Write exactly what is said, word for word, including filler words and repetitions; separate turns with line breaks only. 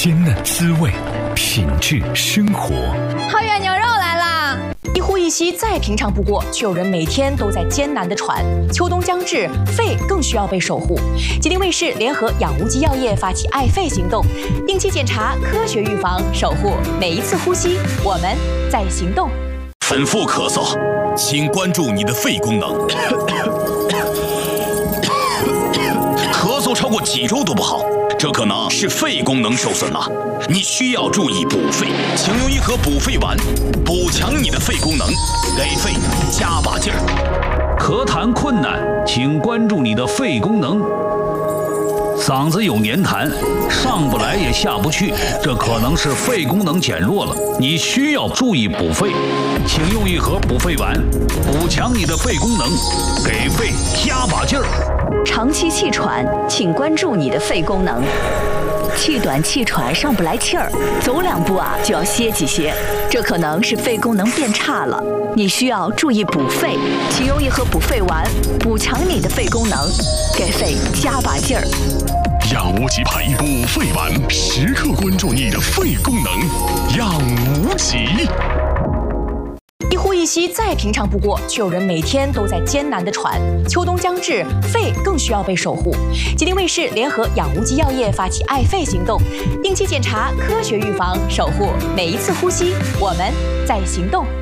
鲜嫩滋味，品质生活。
好远牛肉来啦！一呼一吸再平常不过，却有人每天都在艰难地喘。秋冬将至，肺更需要被守护。吉林卫视联合养无极药业发起爱肺行动，定期检查，科学预防，守护每一次呼吸。我们在行动。
反复咳嗽，请关注你的肺功能。咳嗽超过几周都不好，这可能是肺功能受损了。你需要注意补肺，请用一盒补肺丸，补强你的肺功能，给肺加把劲儿。
咳痰困难，请关注你的肺功能。嗓子有黏痰，上不来也下不去，这可能是肺功能减弱了，你需要注意补肺，请用一盒补肺丸，补强你的肺功能，给肺加把劲儿。
长期气喘，请关注你的肺功能。气短气喘上不来气儿，走两步啊就要歇几歇，这可能是肺功能变差了，你需要注意补肺，请用一盒补肺丸，补强你的肺功能，给肺加把劲儿。
养无极牌补肺丸，时刻关注你的肺功能，养无极。
一呼一吸再平常不过，却有人每天都在艰难地喘。秋冬将至，肺更需要被守护。吉林卫视联合养无极药业发起爱肺行动，定期检查，科学预防，守护每一次呼吸。我们在行动。